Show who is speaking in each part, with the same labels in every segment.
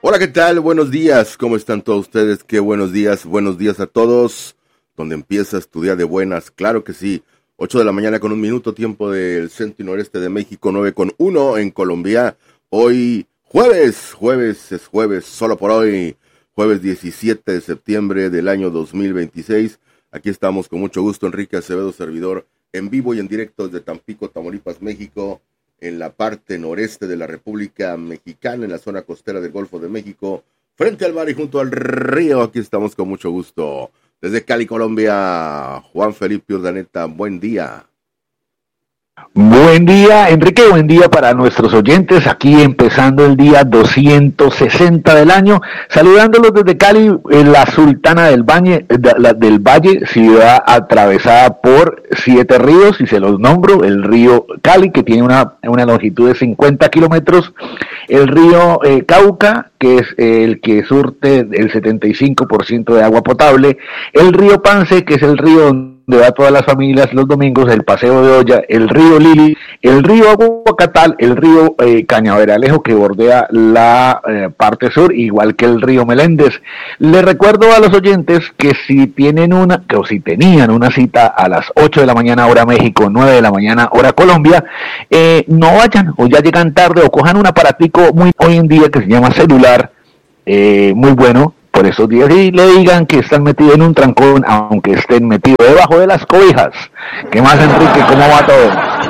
Speaker 1: Hola, ¿qué tal? Buenos días, ¿cómo están todos ustedes? Qué buenos días a todos. ¿Dónde empiezas tu día de buenas? Claro que sí, 8 de la mañana con 1 minuto, tiempo del centro y noreste de México, 9:01 en Colombia. Hoy, jueves, solo por hoy, jueves 17 de septiembre del año 2026. Aquí estamos con mucho gusto, Enrique Acevedo, servidor, en vivo y en directo desde Tampico, Tamaulipas, México, en la parte noreste de la República Mexicana, en la zona costera del Golfo de México, frente al mar y junto al río. Aquí estamos con mucho gusto. Desde Cali, Colombia, Juan Felipe Urdaneta, buen día.
Speaker 2: Buen día, Enrique, buen día para nuestros oyentes, aquí empezando el día 260 del año, saludándolos desde Cali, la Sultana del Valle, ciudad atravesada por 7 ríos, y se los nombro: el río Cali, que tiene una longitud de 50 kilómetros, el río Cauca, que es el que surte el 75% de agua potable, el río Pance, que es el río donde va todas las familias los domingos, el paseo de olla, el río Lili, el río Aguacatal, el río Cañaveralejo, que bordea la parte sur, igual que el río Meléndez. Les recuerdo a los oyentes que si tenían una cita a las 8 de la mañana hora México, 9 de la mañana hora Colombia, no vayan, o ya llegan tarde, o cojan un aparatico muy hoy en día que se llama celular, muy bueno por esos días, y le digan que están metidos en un trancón, aunque estén metidos debajo de las cobijas. ¿Qué más, Enrique? ¿Cómo va todo?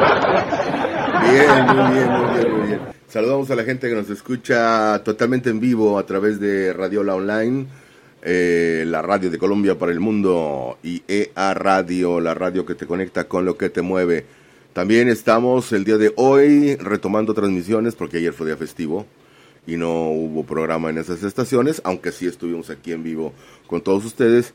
Speaker 1: Muy bien. Saludamos a la gente que nos escucha totalmente en vivo a través de Radiola Online, la radio de Colombia para el mundo, y EA Radio, la radio que te conecta con lo que te mueve. También estamos el día de hoy retomando transmisiones, porque ayer fue día festivo y no hubo programa en esas estaciones, aunque sí estuvimos aquí en vivo con todos ustedes,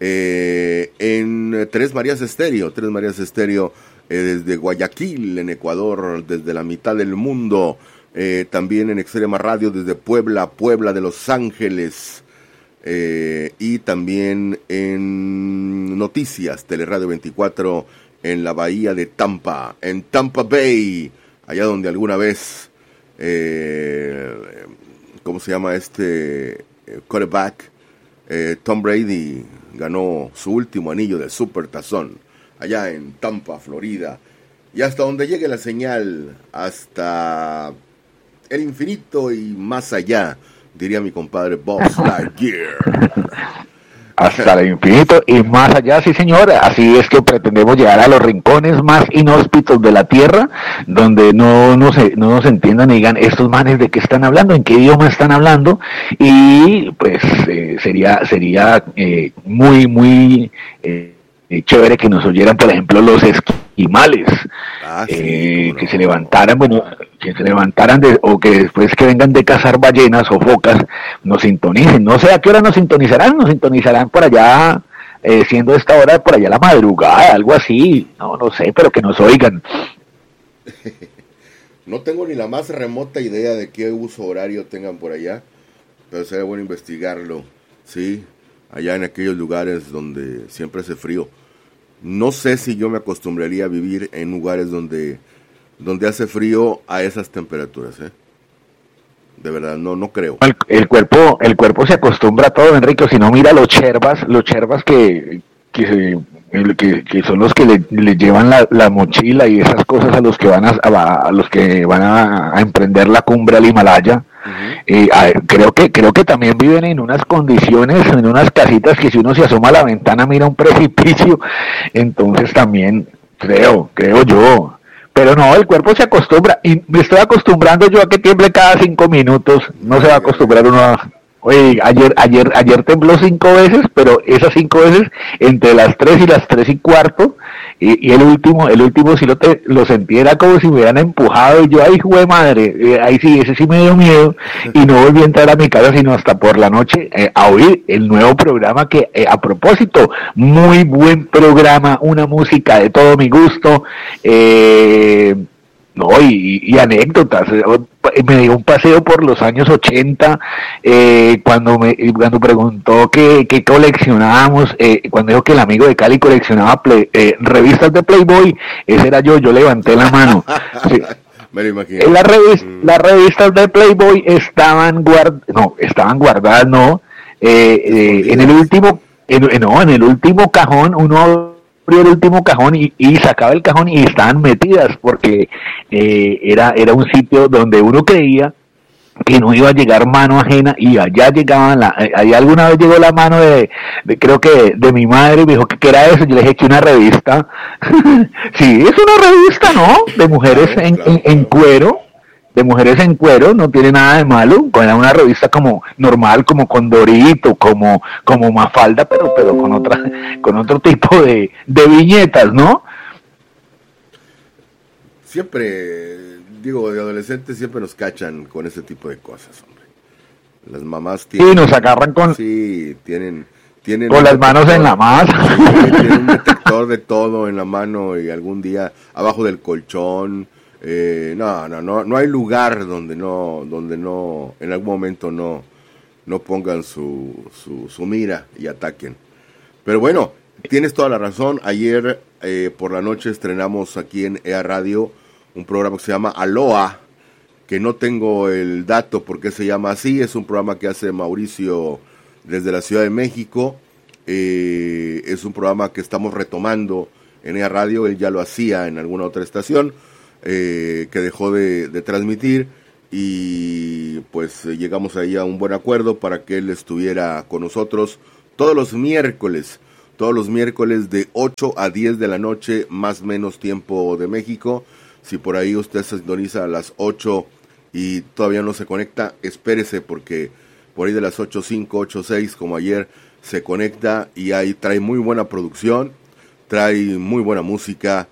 Speaker 1: en Tres Marías Estéreo, desde Guayaquil, en Ecuador, desde la mitad del mundo, también en Extrema Radio desde Puebla de Los Ángeles, y también en Noticias, Teleradio 24, en la bahía de Tampa, en Tampa Bay, allá donde alguna vez ¿cómo se llama quarterback? Tom Brady ganó su último anillo del Supertazón, allá en Tampa, Florida. Y hasta donde llegue la señal, hasta el infinito y más allá, diría mi compadre Buzz Lightyear.
Speaker 2: Hasta el infinito y más allá, sí señor. Así es que pretendemos llegar a los rincones más inhóspitos de la tierra, donde no nos entiendan y digan, estos manes de qué están hablando, en qué idioma están hablando, y pues sería muy chévere que nos oyeran, por ejemplo, los esquimales, que se levantaran, o que después que vengan de cazar ballenas o focas, nos sintonicen. No sé a qué hora nos sintonizarán por allá, siendo esta hora por allá la madrugada, algo así, no sé, pero que nos oigan.
Speaker 1: No tengo ni la más remota idea de qué uso horario tengan por allá, pero sería bueno investigarlo, sí, allá en aquellos lugares donde siempre hace frío. No sé si yo me acostumbraría a vivir en lugares donde hace frío a esas temperaturas, De verdad, no creo.
Speaker 2: El cuerpo se acostumbra a todo, Enrique. Si no, mira los chervas que son los que le llevan la mochila y esas cosas a los que van a emprender la cumbre al Himalaya. Creo que también viven en unas condiciones, en unas casitas que si uno se asoma a la ventana mira un precipicio. Entonces también creo yo, pero no, el cuerpo se acostumbra, y me estoy acostumbrando yo a que tiemble cada 5 minutos. No se va a acostumbrar uno a... Oye, ayer tembló 5 veces, pero esas 5 veces entre las 3 y las 3:15, y el último sí lo sentí, era como si me hubieran empujado, y yo, ay, jue madre, ahí sí, ese sí me dio miedo, y no volví a entrar a mi casa sino hasta por la noche, a oír el nuevo programa que, a propósito, muy buen programa, una música de todo mi gusto, y anécdotas. Me dio un paseo por los años 80, cuando preguntó qué coleccionábamos, cuando dijo que el amigo de Cali coleccionaba revistas de Playboy, ese era yo levanté la mano. Sí.
Speaker 1: Me lo imagino.
Speaker 2: En las revistas de Playboy estaban guardadas, en el último, en el último cajón. Uno abrió el último cajón y sacaba el cajón y estaban metidas porque era un sitio donde uno creía que no iba a llegar mano ajena y allá llegaban allá alguna vez llegó la mano creo que de mi madre y me dijo que era eso. Yo le dije que una revista sí, es una revista, ¿no? De mujeres en cuero, de mujeres en cuero, no tiene nada de malo. Era una revista como normal, como Condorito, como Mafalda, pero con otro tipo de viñetas, ¿no?
Speaker 1: Siempre, digo, de adolescentes siempre nos cachan con ese tipo de cosas, hombre. Las mamás tienen...
Speaker 2: Sí, nos agarran con...
Speaker 1: Sí, tienen
Speaker 2: con las manos en la masa.
Speaker 1: Sí, tienen un detector de todo en la mano y algún día abajo del colchón. No hay lugar donde no, en algún momento no pongan su mira y ataquen. Pero bueno, tienes toda la razón. Ayer por la noche estrenamos aquí en EA Radio un programa que se llama Aloha, que no tengo el dato por qué se llama así. Es un programa que hace Mauricio desde la Ciudad de México. Es un programa que estamos retomando en EA Radio. Él ya lo hacía en alguna otra estación que dejó de transmitir, y pues llegamos ahí a un buen acuerdo para que él estuviera con nosotros todos los miércoles de 8 a 10 de la noche, más o menos tiempo de México. Si por ahí usted se sintoniza a las 8 y todavía no se conecta, espérese, porque por ahí de las 8:05, 8:06, como ayer, se conecta y ahí trae muy buena producción, trae muy buena música,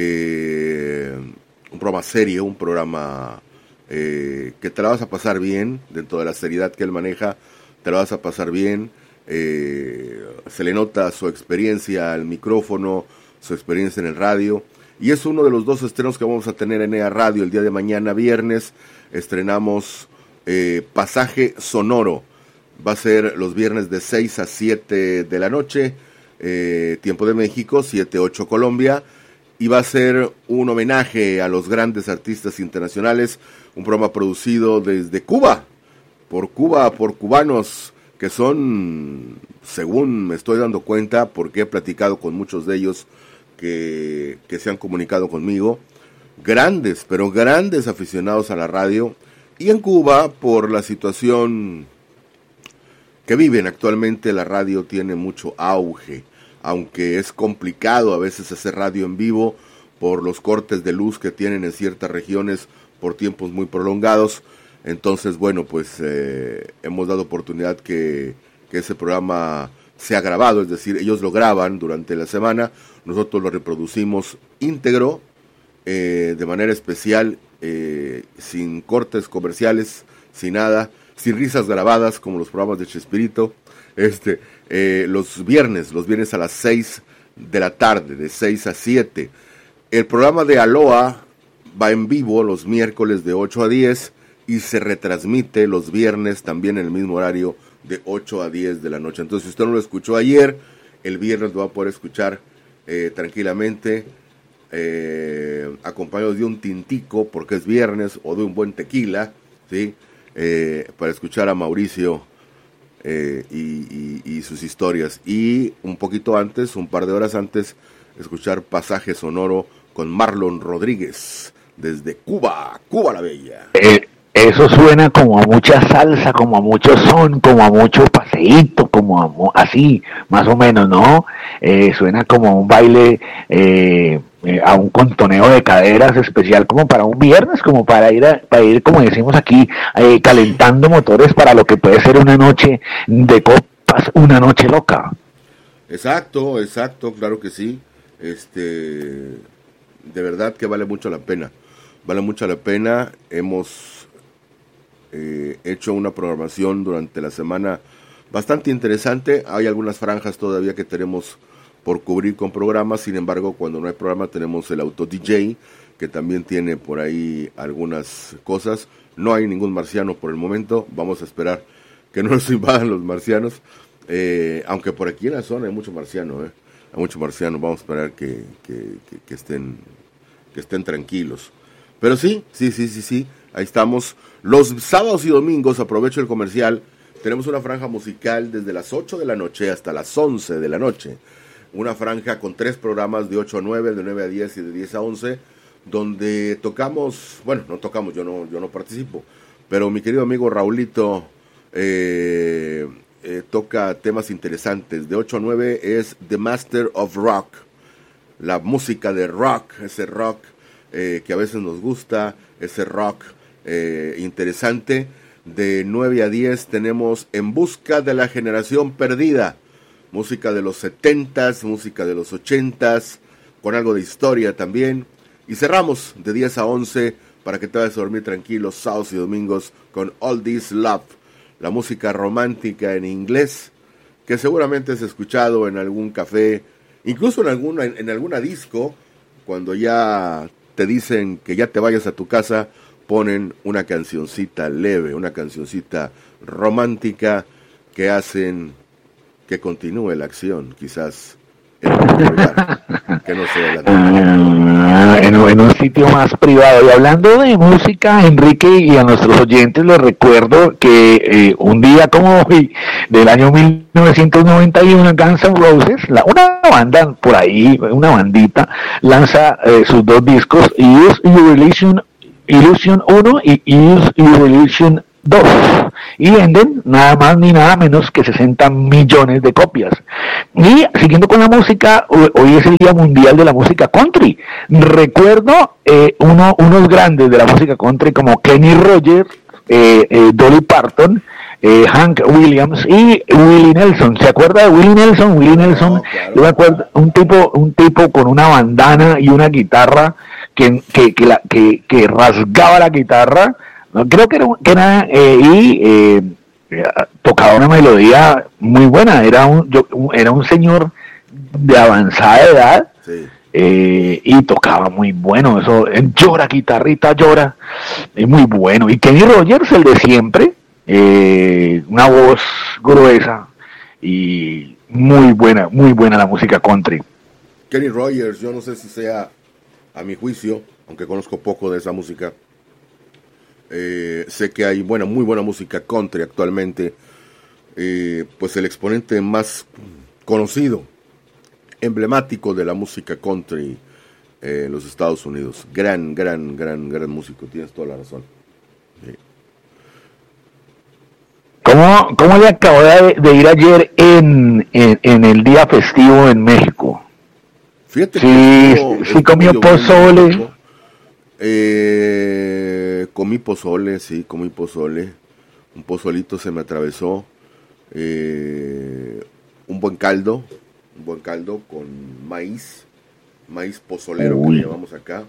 Speaker 1: un programa serio, un programa que te la vas a pasar bien, dentro de la seriedad que él maneja, te la vas a pasar bien. Se le nota su experiencia al micrófono, su experiencia en el radio, y es uno de los dos estrenos que vamos a tener en EA Radio el día de mañana, viernes. Estrenamos Pasaje Sonoro. Va a ser los viernes de 6 a 7 de la noche, tiempo de México, 7-8 Colombia, y va a ser un homenaje a los grandes artistas internacionales, un programa producido desde Cuba, por cubanos, que son, según me estoy dando cuenta, porque he platicado con muchos de ellos que se han comunicado conmigo, grandes, pero grandes aficionados a la radio. Y en Cuba, por la situación que viven actualmente, la radio tiene mucho auge, aunque es complicado a veces hacer radio en vivo por los cortes de luz que tienen en ciertas regiones por tiempos muy prolongados. Entonces, bueno, pues hemos dado oportunidad que ese programa sea grabado, es decir, ellos lo graban durante la semana, nosotros lo reproducimos íntegro, de manera especial, sin cortes comerciales, sin nada, sin risas grabadas como los programas de Chespirito. Los viernes a las 6 de la tarde, de 6 a 7. El programa de Aloha va en vivo los miércoles de 8 a 10 y se retransmite los viernes también en el mismo horario de 8 a 10 de la noche. Entonces, si usted no lo escuchó ayer, el viernes lo va a poder escuchar tranquilamente, acompañado de un tintico, porque es viernes, o de un buen tequila, ¿sí? Para escuchar a Mauricio y sus historias. Y un poquito antes, un par de horas antes, escuchar Pasaje Sonoro con Marlon Rodríguez desde Cuba la Bella.
Speaker 2: Eso suena como a mucha salsa, como a mucho son, como a mucho paseíto, como así, más o menos, ¿no? Suena como a un baile, a un contoneo de caderas especial, como para un viernes, como para ir, como decimos aquí, calentando motores para lo que puede ser una noche de copas, una noche loca.
Speaker 1: Exacto, claro que sí. De verdad que vale mucho la pena. Hemos hecho una programación durante la semana bastante interesante. Hay algunas franjas todavía que tenemos por cubrir con programas. Sin embargo, cuando no hay programa, tenemos el auto DJ, que también tiene por ahí algunas cosas. No hay ningún marciano por el momento. Vamos a esperar que no nos invadan los marcianos. Aunque por aquí en la zona hay mucho marciano, Hay mucho marciano. Vamos a esperar que estén tranquilos. Pero sí, ahí estamos. Los sábados y domingos, aprovecho el comercial, tenemos una franja musical desde las 8 de la noche hasta las 11 de la noche. Una franja con 3 programas de 8 a 9, de 9 a 10 y de 10 a 11, donde tocamos, bueno, no tocamos, yo no participo, pero mi querido amigo Raulito toca temas interesantes. De 8 a 9 es The Master of Rock, la música de rock, ese rock que a veces nos gusta, ese rock interesante. De 9 a 10 tenemos En Busca de la Generación Perdida, música de los 70s, música de los 80s, con algo de historia también. Y cerramos de 10 a 11 para que te vayas a dormir tranquilo sábados y domingos con All This Love, la música romántica en inglés que seguramente has escuchado en algún café, incluso en alguna disco. Cuando ya te dicen que ya te vayas a tu casa, ponen una cancioncita leve, una cancioncita romántica que hacen que continúe la acción, quizás en otro lugar, que no sea
Speaker 2: en un sitio más privado. Y hablando de música, Enrique, y a nuestros oyentes les recuerdo que un día como hoy, del año 1991, Guns N' Roses, una banda por ahí, una bandita, lanza sus 2 discos, Use Your Illusion 1 y Use Your Illusion 2, y venden nada más ni nada menos que 60 millones de copias. Y siguiendo con la música, hoy es el Día Mundial de la Música Country. Recuerdo unos grandes de la música country como Kenny Rogers, Dolly Parton, Hank Williams y Willie Nelson. ¿Se acuerda de Willie Nelson? Willie Nelson, no, claro, yo me acuerdo, un tipo con una bandana y una guitarra que rasgaba la guitarra. Creo que tocaba una melodía muy buena. Era un señor de avanzada edad, sí. Y tocaba muy bueno. Eso, llora, guitarrita, llora, es muy bueno. Y Kenny Rogers, el de siempre, una voz gruesa y muy buena la música country.
Speaker 1: Kenny Rogers, yo no sé si sea, a mi juicio, aunque conozco poco de esa música, sé que hay muy buena música country actualmente. Pues el exponente más conocido, emblemático de la música country en los Estados Unidos. Gran músico, tienes toda la razón.
Speaker 2: ¿Cómo le acabó de ir ayer en el día festivo en México?
Speaker 1: Fíjate
Speaker 2: sí comió pozole.
Speaker 1: Comí pozole, un pozolito se me atravesó, un buen caldo con maíz pozolero. Uy. Que le llamamos acá.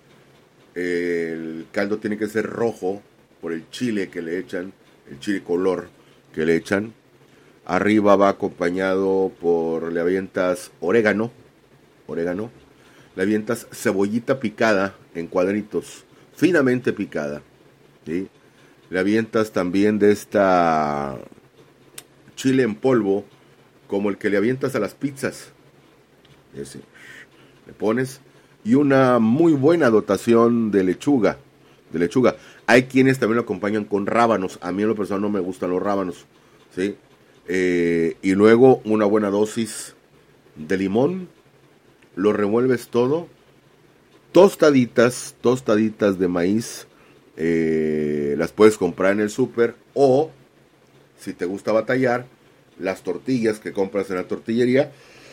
Speaker 1: El caldo tiene que ser rojo por el chile que le echan, el chile color que le echan. Arriba va acompañado le avientas orégano, le avientas cebollita picada en cuadritos, finamente picada, ¿sí? Le avientas también de esta chile en polvo, como el que le avientas a las pizzas, ese. Le pones, y una muy buena dotación de lechuga. Hay quienes también lo acompañan con rábanos. A mí en lo personal no me gustan los rábanos, ¿sí? Y luego una buena dosis de limón. Lo revuelves todo. Tostaditas de maíz, las puedes comprar en el súper, o si te gusta batallar, las tortillas que compras en la tortillería,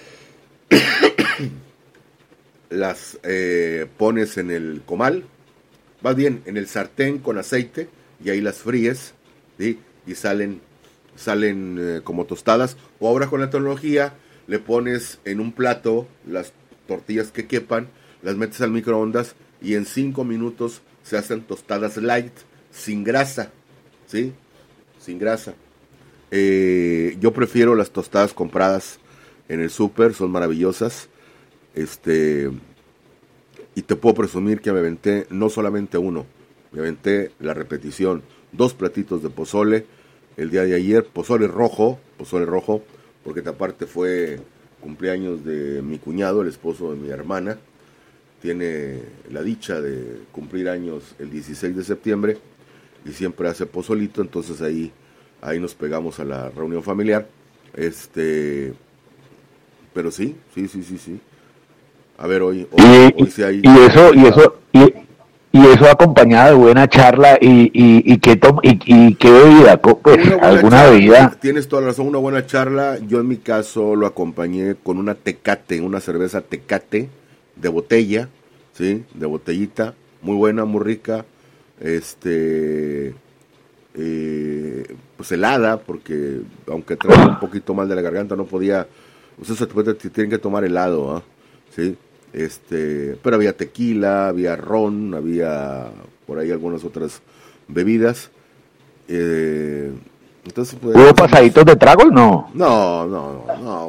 Speaker 1: las pones en el comal, más bien en el sartén con aceite, y ahí las fríes, ¿sí? Y salen como tostadas. O ahora con la tecnología le pones en un plato las tortillas que quepan, las metes al microondas y en 5 minutos se hacen tostadas light, sin grasa, ¿sí? Sin grasa. Yo prefiero las tostadas compradas en el súper, son maravillosas. Y te puedo presumir que me aventé no solamente uno, me aventé la repetición, 2 platitos de pozole el día de ayer, pozole rojo, porque aparte fue cumpleaños de mi cuñado, el esposo de mi hermana. tiene la dicha de cumplir años el 16 de septiembre y siempre hace pozolito, entonces ahí nos pegamos a la reunión familiar. Pero sí. A ver, hoy sí hay...
Speaker 2: Y eso acompañado de buena charla y qué bebida, pues alguna bebida.
Speaker 1: Tienes toda la razón, una buena charla. Yo en mi caso lo acompañé con una Tecate, una cerveza Tecate de botella, sí, de botellita, muy buena, muy rica, pues helada, porque aunque trae un poquito mal de la garganta no podía, pues eso te tienen que tomar helado, sí. Pero había tequila, había ron, había por ahí algunas otras bebidas. Entonces, pues,
Speaker 2: ¿hubo pasaditos de tragos? No.
Speaker 1: No.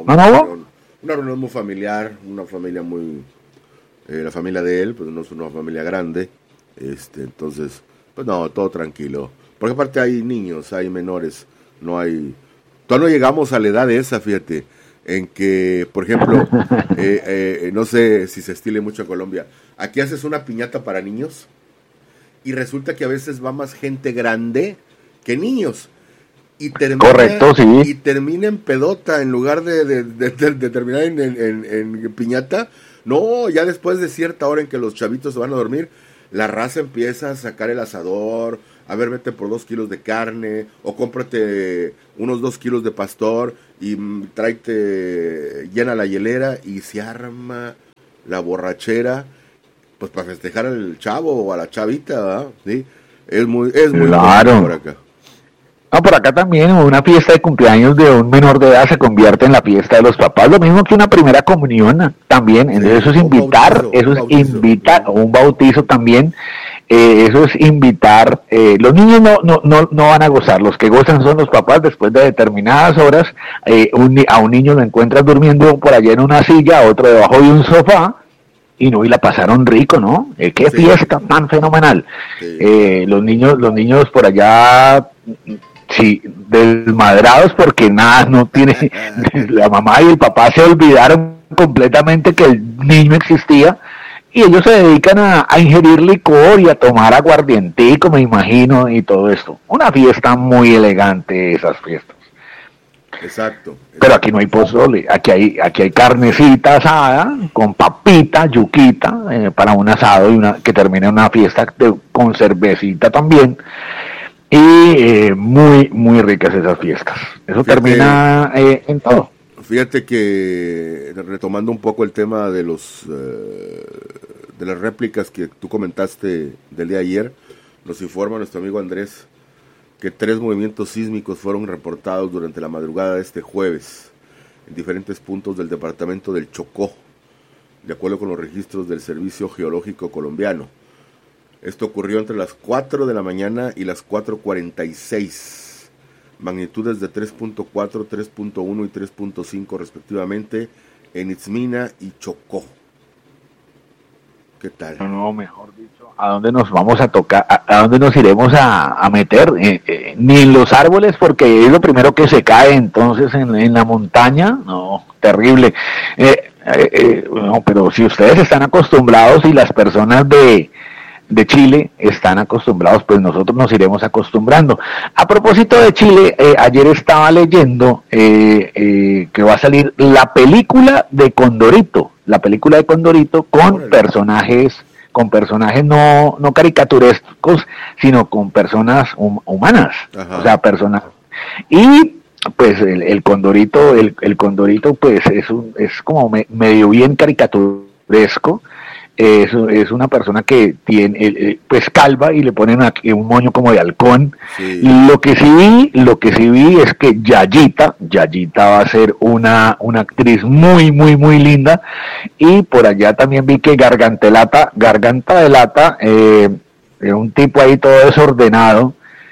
Speaker 1: Una reunión muy familiar, una familia muy... la familia de él, pues no es una familia grande. Entonces, pues no, todo tranquilo. Porque aparte hay niños, hay menores, no hay... Todavía no llegamos a la edad esa, fíjate, en que, por ejemplo, no sé si se estile mucho en Colombia, aquí haces una piñata para niños y resulta que a veces va más gente grande que niños y termina en pedota en lugar de terminar en piñata. No, ya después de cierta hora en que los chavitos se van a dormir, la raza empieza a sacar el asador, a ver, vete por 2 kilos de carne, o cómprate unos 2 kilos de pastor, y tráete, llena la hielera, y se arma la borrachera, pues para festejar al chavo o a la chavita, ¿verdad? ¿Sí? Es muy
Speaker 2: claro
Speaker 1: por acá.
Speaker 2: No, por acá también una fiesta de cumpleaños de un menor de edad se convierte en la fiesta de los papás, lo mismo que una primera comunión también, entonces sí, eso es invitar, o un bautizo también, eso es invitar, los niños no van a gozar, los que gozan son los papás después de determinadas horas, a un niño lo encuentras durmiendo por allá en una silla, a otro debajo de un sofá, y la pasaron rico, ¿no? Qué fiesta tan fenomenal. Sí. Los niños por allá, sí, desmadrados porque nada, no tiene, la mamá y el papá se olvidaron completamente que el niño existía y ellos se dedican a ingerir licor y a tomar aguardientico, me imagino, y todo esto. Una fiesta muy elegante, esas fiestas.
Speaker 1: Exacto.
Speaker 2: Pero aquí no hay pozole, aquí hay carnecita asada con papita, yuquita, para un asado y que termine una fiesta con cervecita también. Y muy, muy ricas esas fiestas. Eso termina en todo.
Speaker 1: Fíjate que, retomando un poco el tema de de las réplicas que tú comentaste del día de ayer, nos informa nuestro amigo Andrés que 3 movimientos sísmicos fueron reportados durante la madrugada de este jueves en diferentes puntos del departamento del Chocó, de acuerdo con los registros del Servicio Geológico Colombiano. Esto ocurrió entre las 4 de la mañana y las 4:46, magnitudes de 3.4, 3.1 y 3.5 respectivamente en Itzmina y Chocó. ¿Qué tal?
Speaker 2: No, mejor dicho, ¿a dónde nos vamos a tocar? ¿A dónde nos iremos a meter? Ni en los árboles, porque es lo primero que se cae, entonces en la montaña, no, terrible. No, pero si ustedes están acostumbrados y las personas de Chile están acostumbrados, pues nosotros nos iremos acostumbrando. A propósito de Chile, ayer estaba leyendo que va a salir la película de Condorito, con personajes no caricaturescos, sino con personas humanas. Ajá. O sea, personas. Y pues el Condorito, el Condorito pues es como medio bien caricaturesco. Es una persona que tiene pues calva y le ponen aquí un moño como de halcón. Sí. Lo que sí vi es que Yayita va a ser una actriz muy muy muy linda, y por allá también vi que Garganta de Lata, un tipo ahí todo desordenado,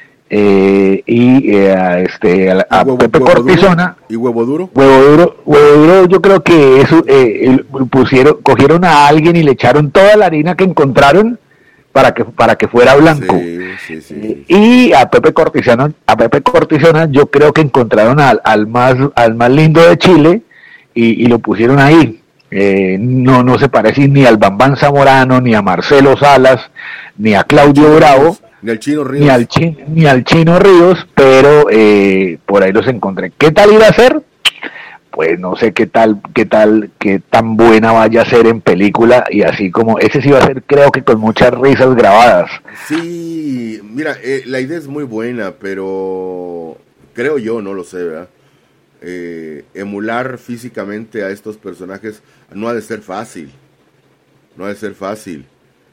Speaker 2: a Pepe Cortisona.
Speaker 1: ¿Y Huevo Duro?
Speaker 2: Huevo Duro, yo creo que eso cogieron a alguien y le echaron toda la harina que encontraron para que fuera blanco. Sí. Y a Pepe Cortisona yo creo que encontraron al más lindo de Chile y lo pusieron ahí. no se parece ni al Bambán Zamorano, ni a Marcelo Salas, ni a Claudio Bravo,
Speaker 1: ni al Chino Ríos,
Speaker 2: ni al Chino Ríos, pero por ahí los encontré. ¿Qué tal ir a hacer? Pues no sé qué tan buena vaya a ser en película, y así como ese sí va a ser, creo que con muchas risas grabadas.
Speaker 1: Sí, mira, la idea es muy buena, pero creo yo, no lo sé, ¿verdad? Emular físicamente a estos personajes no ha de ser fácil, no ha de ser fácil.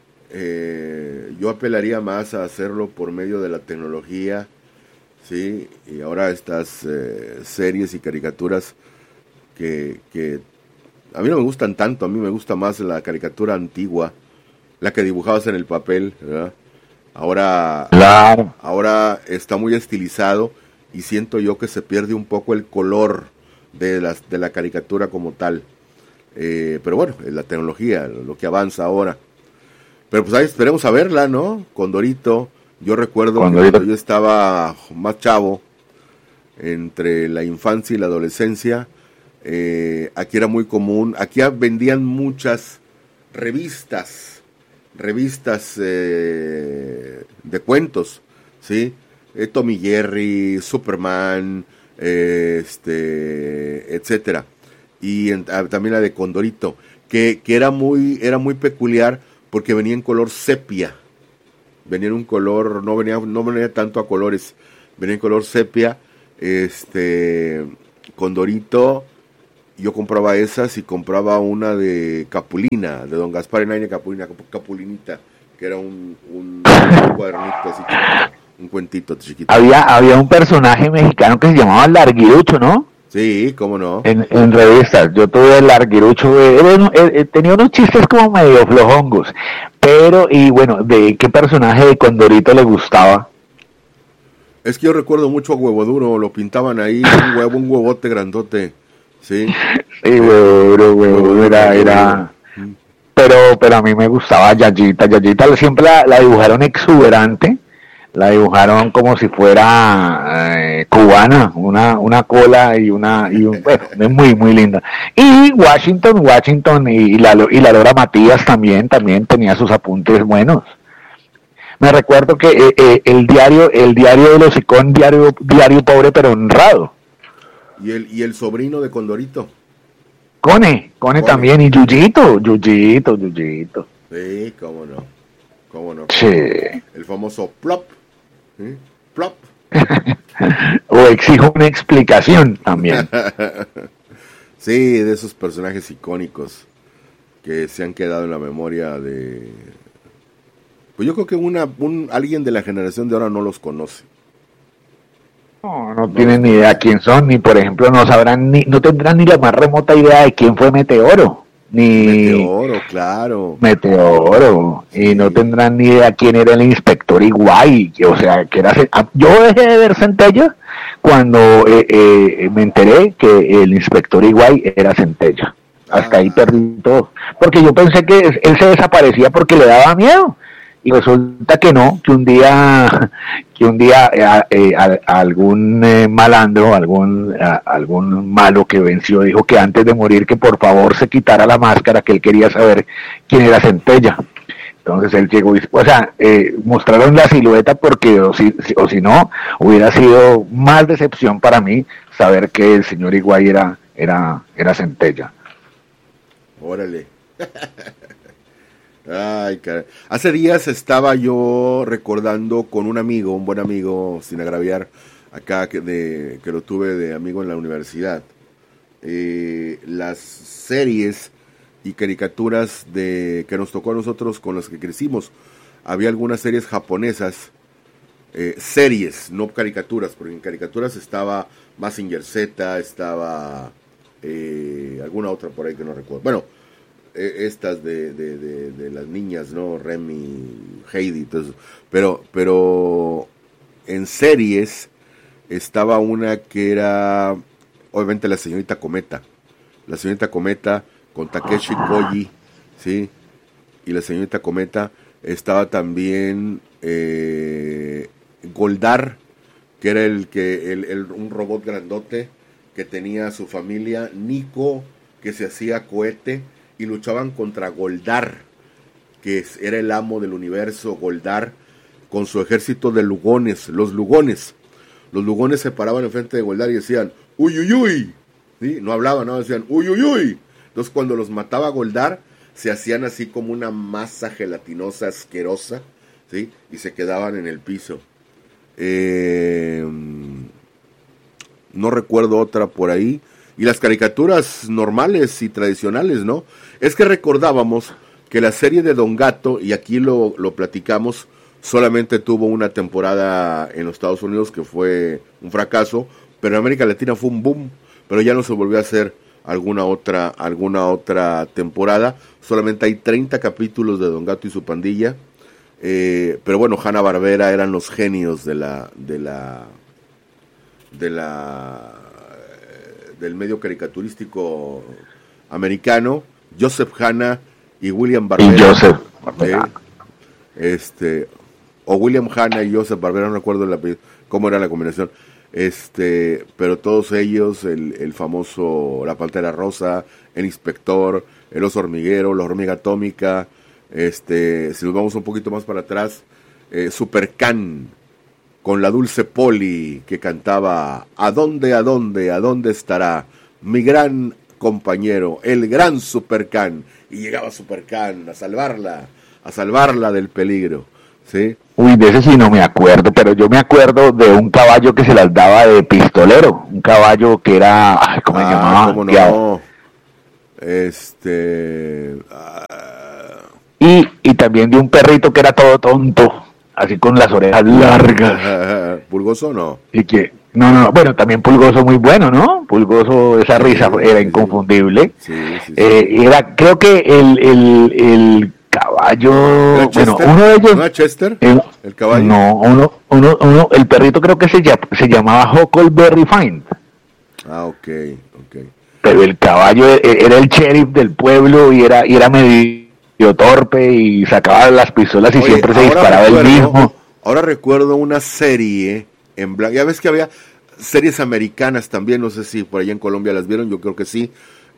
Speaker 1: Yo apelaría más a hacerlo por medio de la tecnología, sí, y ahora estas series y caricaturas que a mí no me gustan tanto, a mí me gusta más la caricatura antigua, la que dibujabas en el papel, ¿verdad?
Speaker 2: Claro.
Speaker 1: Ahora está muy estilizado y siento yo que se pierde un poco el color de la caricatura como tal. Pero bueno, es la tecnología, lo que avanza ahora. Pero pues ahí esperemos a verla, ¿no? Condorito. Yo recuerdo que cuando yo estaba más chavo, entre la infancia y la adolescencia, aquí era muy común, aquí vendían muchas revistas de cuentos, ¿sí? Tom y Jerry, Superman, etcétera. Y también la de Condorito, que era muy peculiar porque venía en color sepia. Venía en un color, no venía tanto a colores, venía en color sepia. Condorito, yo compraba esas y compraba una de Capulina, de Don Gaspar Enaine Capulinita, que era un cuadernito así chiquito, un cuentito chiquito.
Speaker 2: Había un personaje mexicano que se llamaba Larguirucho, ¿no?
Speaker 1: Sí, cómo no.
Speaker 2: En revistas, yo tuve el Larguirucho, tenía unos chistes como medio flojongos, pero, y bueno, ¿de qué personaje de Condorito le gustaba?
Speaker 1: Es que yo recuerdo mucho a Huevo Duro, lo pintaban ahí, un huevote grandote, ¿sí?
Speaker 2: Sí, Huevo Duro era... Pero a mí me gustaba Yayita siempre la dibujaron exuberante, la dibujaron como si fuera cubana, una cola bueno, es muy linda. Y Washington y la Lora Matías también tenía sus apuntes buenos. Me recuerdo que el diario del Hocicón, diario pobre pero honrado.
Speaker 1: Y el sobrino de Condorito.
Speaker 2: Cone también, y Yuyito.
Speaker 1: Sí, cómo no.
Speaker 2: Sí.
Speaker 1: El famoso plop. ¿Sí? Plop.
Speaker 2: O exijo una explicación también.
Speaker 1: Sí, de esos personajes icónicos que se han quedado en la memoria de... Pues yo creo que alguien de la generación de ahora no los conoce.
Speaker 2: No tienen ni idea quién son, ni por ejemplo no tendrán ni la más remota idea de quién fue Meteoro.
Speaker 1: Meteoro, claro.
Speaker 2: Meteoro. Sí. Y no tendrán ni idea quién era el inspector Iguay. O sea, que era... Yo dejé de ver Centella cuando me enteré que el inspector Iguay era Centella. Hasta ahí perdí todo. Porque yo pensé que él se desaparecía porque le daba miedo. Y resulta que no, que un día algún malandro, algún malo que venció dijo que antes de morir que por favor se quitara la máscara, que él quería saber quién era Centella. Entonces él llegó, mostraron la silueta porque o si no, hubiera sido más decepción para mí saber que el señor Iguay era Centella.
Speaker 1: Órale. Ay, caray. Hace días estaba yo recordando con un buen amigo, sin agraviar, acá que lo tuve de amigo en la universidad, las series y caricaturas que nos tocó a nosotros con las que crecimos. Había algunas series japonesas, series, no caricaturas, porque en caricaturas estaba Mazinger Z, estaba alguna otra por ahí que no recuerdo. Bueno, estas de las niñas, ¿no? Remy, Heidi, todo eso. Pero en series estaba una que era, obviamente, la señorita Cometa. La señorita Cometa con Takeshi Koji, ¿sí? Y la señorita Cometa estaba también Goldar, que era un robot grandote que tenía a su familia, Nico, que se hacía cohete y luchaban contra Goldar, que era el amo del universo, Goldar, con su ejército de lugones, los lugones. Los lugones se paraban enfrente de Goldar y decían, uy, uy, uy. ¿Sí? No hablaban, no, decían, uy, uy, uy. Entonces cuando los mataba Goldar, se hacían así como una masa gelatinosa asquerosa, ¿sí? Y se quedaban en el piso. No recuerdo otra por ahí. Y las caricaturas normales y tradicionales, ¿no? Es que recordábamos que la serie de Don Gato, y aquí lo platicamos, solamente tuvo una temporada en los Estados Unidos que fue un fracaso, pero en América Latina fue un boom, pero ya no se volvió a hacer alguna otra temporada. Solamente hay 30 capítulos de Don Gato y su pandilla, pero bueno, Hanna-Barbera eran los genios del medio caricaturístico americano. Joseph Hanna y William Barbera.
Speaker 2: Y Joseph.
Speaker 1: O William Hanna y Joseph Barbera, no recuerdo cómo era la combinación. Pero todos ellos, el famoso La Pantera Rosa, El Inspector, El Oso Hormiguero, La Hormiga Atómica, si nos vamos un poquito más para atrás, Super Can, con la Dulce Poli, que cantaba ¿A dónde estará mi gran compañero, el gran Super Can? Y llegaba Super Can a salvarla del peligro, ¿sí?
Speaker 2: Uy, de ese sí no me acuerdo, pero yo me acuerdo de un caballo que se las daba de pistolero, un caballo que era, ¿cómo se llamaba?
Speaker 1: ¿Cómo no?
Speaker 2: Y también de un perrito que era todo tonto, así con las orejas largas.
Speaker 1: ¿Pulgoso no?
Speaker 2: Y que, no, bueno, también Pulgoso muy bueno, ¿no? Pulgoso, esa risa era inconfundible.
Speaker 1: Sí.
Speaker 2: Era, creo que el caballo, bueno, uno de ellos.
Speaker 1: ¿No era Chester? ¿El caballo?
Speaker 2: No, uno, el perrito creo que se llamaba Huckleberry Fine.
Speaker 1: Ah, ok.
Speaker 2: Pero el caballo era el sheriff del pueblo y era medio torpe y sacaba las pistolas y siempre se disparaba el mismo.
Speaker 1: Ahora recuerdo una serie en blanco. Ya ves que había series americanas también, no sé si por allá en Colombia las vieron, yo creo que sí.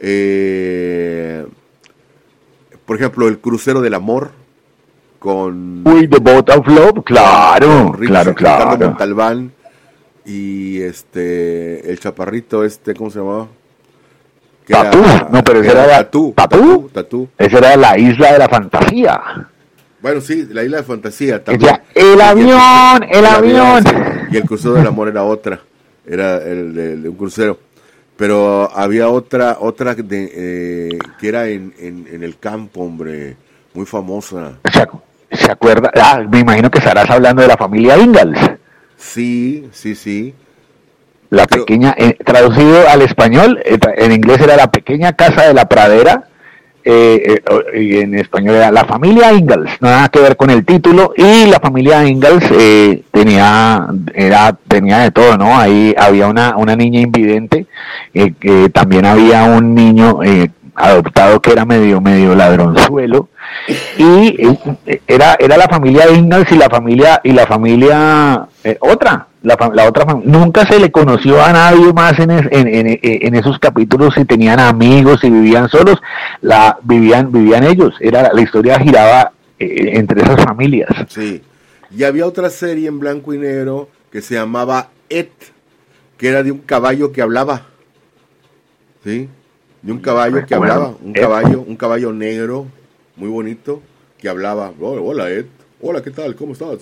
Speaker 1: Por ejemplo, El Crucero del Amor con...
Speaker 2: Uy, The Boat of Love, claro.
Speaker 1: Ricardo Montalbán y el chaparrito ¿cómo se llamaba?
Speaker 2: Tatú, no, pero ese era
Speaker 1: Tatú.
Speaker 2: Esa era la isla de la fantasía.
Speaker 1: Bueno, sí, la isla de fantasía también.
Speaker 2: El avión.
Speaker 1: Y El Crucero del Amor era otra, era el de un crucero. Pero había otra que era en el campo, hombre, muy famosa.
Speaker 2: ¿Se acuerda? Me imagino que estarás hablando de la familia Ingalls.
Speaker 1: Sí.
Speaker 2: La pequeña, traducido al español, en inglés era La Pequeña Casa de la Pradera, y en español era La Familia Ingalls, nada que ver con el título, y la familia Ingalls tenía de todo, ¿no? Ahí había una niña invidente, también había un niño adoptado que era medio ladronzuelo, y era la familia Ingalls y la familia otra. La otra nunca se le conoció a nadie más en esos capítulos, si tenían amigos, si vivían solos, vivían ellos. La historia giraba entre esas familias.
Speaker 1: Sí. Y había otra serie en blanco y negro que se llamaba Ed, que era de un caballo que hablaba. ¿Sí? De un caballo que hablaba, un caballo negro, muy bonito, que hablaba. Oh, hola Ed, hola, ¿qué tal? ¿Cómo estás?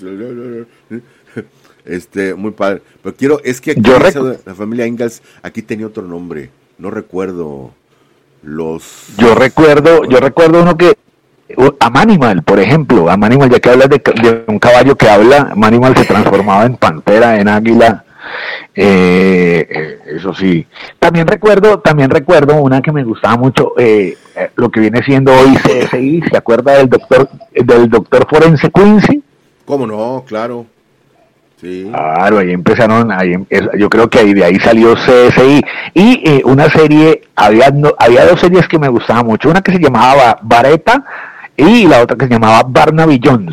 Speaker 1: Muy padre. Pero es que aquí la familia Ingalls aquí tenía otro nombre. No recuerdo
Speaker 2: Yo recuerdo uno que a Manimal, por ejemplo, a Manimal, ya que hablas de un caballo que habla, Manimal se transformaba en pantera, en águila. Eso sí. También recuerdo una que me gustaba mucho, lo que viene siendo hoy CSI. ¿Se acuerda del doctor Forense Quincy?
Speaker 1: ¿Cómo no? Claro. Sí.
Speaker 2: Claro, ahí empezaron, yo creo que de ahí salió CSI. Y una serie, había dos series que me gustaban mucho, una que se llamaba Baretta y la otra que se llamaba Barnaby Jones.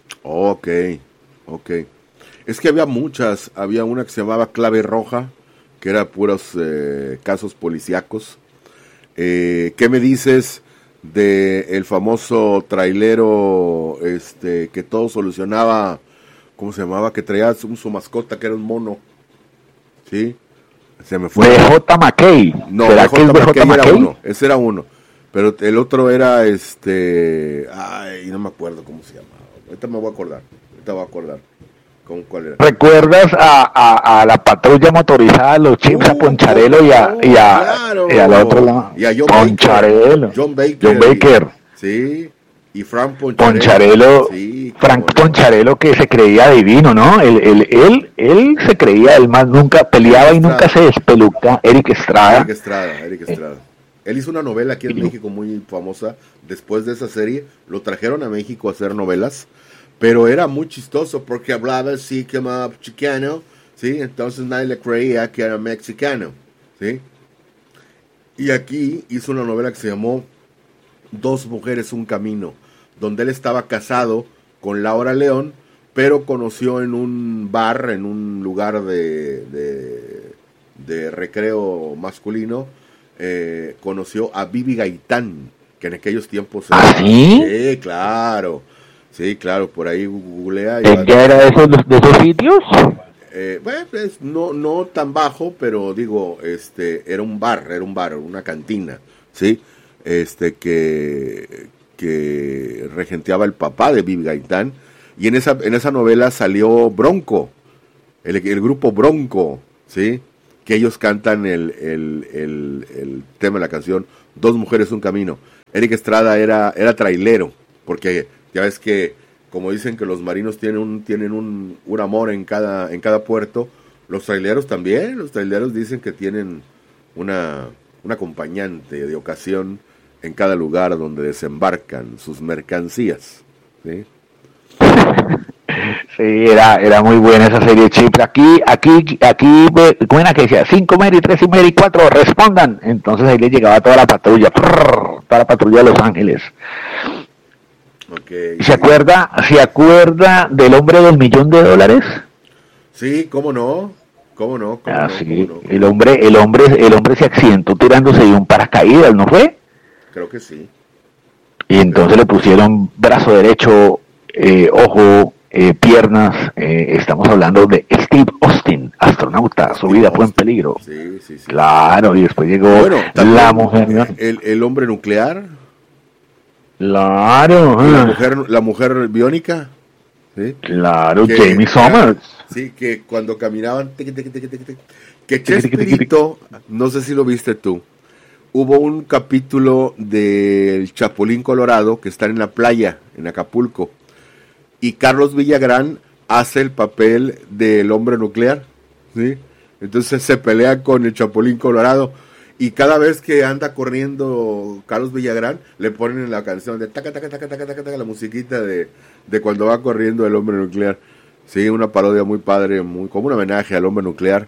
Speaker 1: Ok. Es que había muchas, había una que se llamaba Clave Roja, que era puros casos policíacos. ¿Qué me dices de el famoso trailero que todo solucionaba? ¿Cómo se llamaba? Que traía su mascota, que era un mono. ¿Sí? Se me fue.
Speaker 2: BJ McKay.
Speaker 1: No,
Speaker 2: ¿Será
Speaker 1: BJ
Speaker 2: que es BJ
Speaker 1: McKay era
Speaker 2: McKay?
Speaker 1: uno. Ese era uno. Pero el otro era ay, no me acuerdo cómo se llamaba. Ahorita me voy a acordar. ¿Cuál era?
Speaker 2: ¿Recuerdas a la patrulla motorizada, los Chips, a Poncharelo y al otro lado?
Speaker 1: Y a
Speaker 2: Poncharelo.
Speaker 1: John Baker.
Speaker 2: John Baker.
Speaker 1: Sí. Y Frank
Speaker 2: Poncharelo.
Speaker 1: Sí,
Speaker 2: Frank Poncharelo, que se creía divino, ¿no? Él se creía el más, nunca peleaba y nunca se despeluca. Eric Estrada.
Speaker 1: Él hizo una novela aquí en México muy famosa. Después de esa serie, lo trajeron a México a hacer novelas. Pero era muy chistoso porque hablaba así como chicano, ¿sí? Entonces nadie le creía que era mexicano, ¿sí? Y aquí hizo una novela que se llamó Dos mujeres, un camino, donde él estaba casado con Laura León, pero conoció en un bar, en un lugar de recreo masculino, conoció a Bibi Gaitán, que en aquellos tiempos era...
Speaker 2: ¿Ah, sí?
Speaker 1: Sí, claro, por ahí googlea.
Speaker 2: ¿Ya era de esos sitios?
Speaker 1: Bueno, pues, no tan bajo, pero digo, era un bar, una cantina, ¿sí? Que regenteaba el papá de Bibi Gaitán, y en esa novela salió Bronco, el grupo Bronco, ¿sí? Que ellos cantan el tema de la canción Dos mujeres, un camino. Eric Estrada era trailero, porque ya ves que, como dicen que los marinos tienen un amor en cada puerto, los traileros también. Los traileros dicen que tienen una acompañante de ocasión en cada lugar donde desembarcan sus mercancías, ¿sí?
Speaker 2: Sí, era muy buena esa serie, Chip. Aquí, ¿cómo era que decía? 5 Mary, 3 y Mary, 4, respondan. Entonces ahí le llegaba toda la patrulla de Los Ángeles.
Speaker 1: Okay.
Speaker 2: ¿Se acuerda del hombre del $1,000,000?
Speaker 1: Sí, ¿cómo no?
Speaker 2: Sí. El hombre se accidentó tirándose de un paracaídas, ¿no fue?
Speaker 1: Creo que sí.
Speaker 2: Y entonces le pusieron brazo derecho, ojo, piernas. Estamos hablando de Steve Austin, astronauta. Su vida fue en peligro.
Speaker 1: Sí.
Speaker 2: Claro, y después llegó la mujer.
Speaker 1: El hombre nuclear.
Speaker 2: Claro.
Speaker 1: La mujer biónica. ¿Sí?
Speaker 2: Claro, Jamie Summers.
Speaker 1: Sí, que cuando caminaban, que Chespirito, no sé si lo viste tú, hubo un capítulo del Chapulín Colorado que están en la playa, en Acapulco, y Carlos Villagrán hace el papel del hombre nuclear, ¿sí? Entonces se pelea con el Chapulín Colorado, y cada vez que anda corriendo Carlos Villagrán, le ponen en la canción de taca, taca, taca, taca, taca, taca, la musiquita de cuando va corriendo el hombre nuclear. Sí, una parodia muy padre, como un homenaje al hombre nuclear.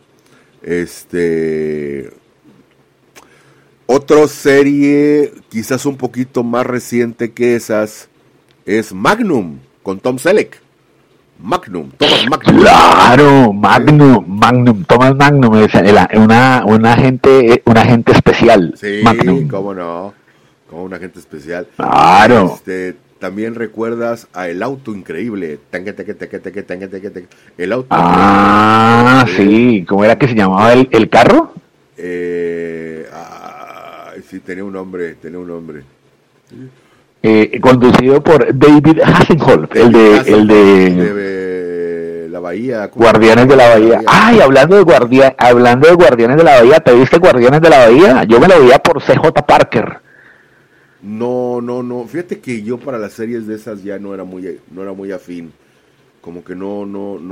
Speaker 1: Otra serie, quizás un poquito más reciente que esas, es Magnum, con Tom Selleck. Thomas Magnum.
Speaker 2: Claro, Magnum, Thomas Magnum es un agente especial.
Speaker 1: Sí,
Speaker 2: Magnum.
Speaker 1: cómo no, como un agente especial.
Speaker 2: Claro.
Speaker 1: También recuerdas a El Auto Increíble. El Auto
Speaker 2: Increíble. Sí, ¿cómo era que se llamaba el carro?
Speaker 1: Sí, tenía un nombre.
Speaker 2: Conducido por David Hasselhoff, el de
Speaker 1: la Bahía.
Speaker 2: Guardianes de la Bahía. Ay, hablando de Guardianes de la Bahía, ¿te viste Guardianes de la Bahía? Yo me lo veía por CJ Parker.
Speaker 1: No. Fíjate que yo para las series de esas ya no era muy afín. Como que no.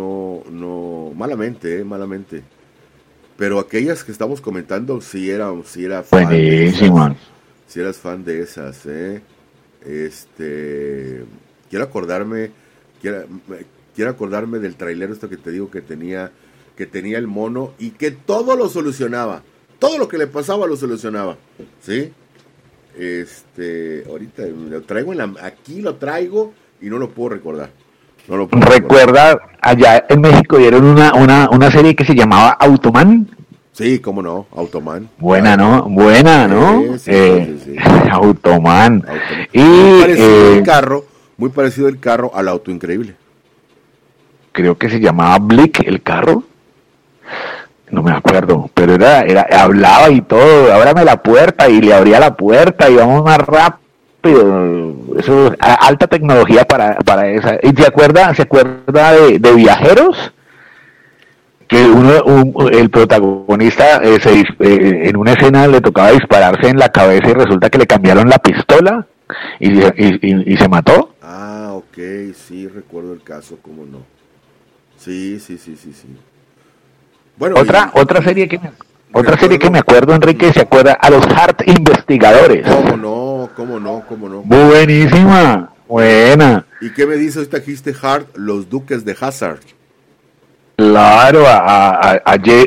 Speaker 1: Malamente. Pero aquellas que estamos comentando sí era fan.
Speaker 2: Buenísimo.
Speaker 1: Si eras fan de esas, quiero acordarme del trailero que te digo que tenía el mono y que todo lo solucionaba, todo lo que le pasaba lo solucionaba, ¿sí? Ahorita lo traigo aquí lo traigo y no lo puedo recordar.
Speaker 2: Recuerda, allá en México dieron una serie que se llamaba Automan.
Speaker 1: Sí, cómo no, Automan.
Speaker 2: Buena, ¿no? Buena, ¿no?
Speaker 1: Sí.
Speaker 2: Automan. Y
Speaker 1: muy parecido el carro al Auto Increíble.
Speaker 2: Creo que se llamaba Blick el carro. No me acuerdo, pero hablaba y todo, ábrame la puerta, y le abría la puerta y vamos más rápido. Eso es alta tecnología para esa. ¿Y se acuerda de Viajeros? Que el protagonista en una escena le tocaba dispararse en la cabeza y resulta que le cambiaron la pistola y se mató.
Speaker 1: Ah, ok, sí, recuerdo el caso, cómo no. Sí. Bueno,
Speaker 2: otra serie que me acuerdo, Enrique, se acuerda a los Hart Investigadores.
Speaker 1: ¿Cómo no?
Speaker 2: Buenísima, buena.
Speaker 1: ¿Y qué me dice esta Giste Hart? Los Duques de Hazzard.
Speaker 2: Claro, a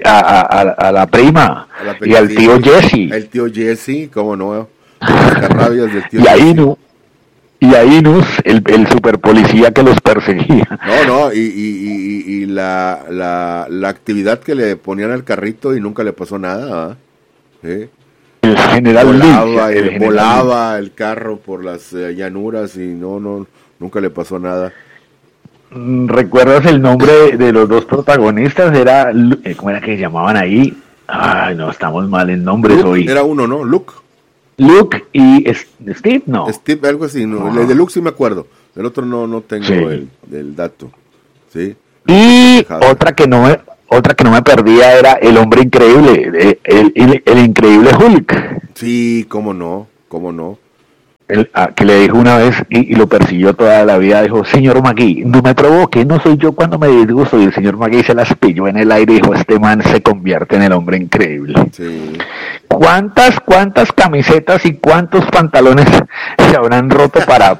Speaker 2: la prima y al tío Jesse.
Speaker 1: El tío Jesse, cómo no. Las carrabias del tío
Speaker 2: Jesse. Y a Inus, el super policía que los perseguía.
Speaker 1: No, y la actividad que le ponían al carrito y nunca le pasó nada. ¿Eh?
Speaker 2: El general
Speaker 1: volaba el carro por las llanuras y nunca le pasó nada.
Speaker 2: ¿Recuerdas el nombre de los dos protagonistas? ¿Cómo era que se llamaban ahí? Ay, no, estamos mal en nombres
Speaker 1: Luke,
Speaker 2: hoy.
Speaker 1: Era uno, ¿no?
Speaker 2: Luke y Steve, no.
Speaker 1: Steve, algo así, no. El de Luke sí me acuerdo. El otro no tengo el dato. ¿Sí?
Speaker 2: Y otra que no me perdía era El Hombre Increíble, el Increíble Hulk.
Speaker 1: Sí, cómo no.
Speaker 2: Que le dijo una vez y lo persiguió toda la vida, dijo: señor Magui, no me provoque, no soy yo cuando me disgusto. Y el señor Magui se las pilló en el aire y dijo: este man se convierte en el Hombre Increíble.
Speaker 1: Sí.
Speaker 2: ¿Cuántas camisetas y cuántos pantalones se habrán roto para